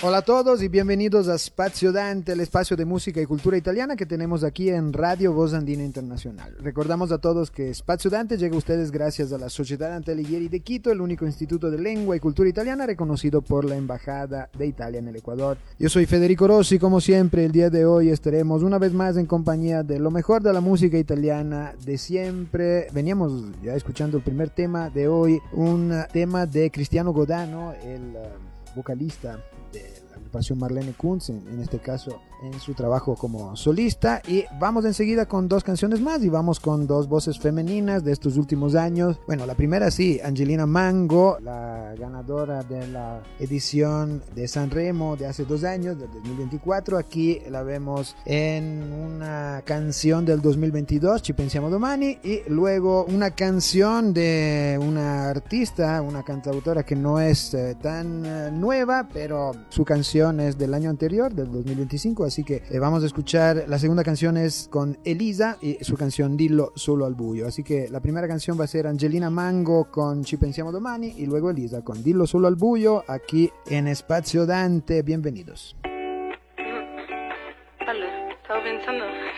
Hola a todos y bienvenidos a Spazio Dante, el espacio de música y cultura italiana que tenemos aquí en Radio Voz Andina Internacional. Recordamos a todos que Spazio Dante llega a ustedes gracias a la Sociedad Dante Alighieri de Quito, el único instituto de lengua y cultura italiana reconocido por la Embajada de Italia en el Ecuador. Yo soy Federico Rossi, como siempre, el día de hoy estaremos una vez más en compañía de lo mejor de la música italiana de siempre. Veníamos ya escuchando el primer tema de hoy, un tema de Cristiano Godano, el vocalista de la agrupación Marlene Kunz, en este caso en su trabajo como solista, y vamos enseguida con dos canciones más y vamos con dos voces femeninas de estos últimos años. Bueno, la primera sí, Angelina Mango, la ganadora de la edición de Sanremo de hace 2 años, del 2024. Aquí la vemos en una canción del 2022, Ci pensiamo domani, y luego una canción de una artista, una cantautora que no es tan nueva, pero su canción es del año anterior, del 2025, así que vamos a escuchar. La segunda canción es con Elisa y su canción Dillo solo al buio. Así que la primera canción va a ser Angelina Mango con Ci pensiamo domani y luego Elisa con Dillo solo al buio, aquí en Spazio Dante. Bienvenidos. Allora, stavo pensando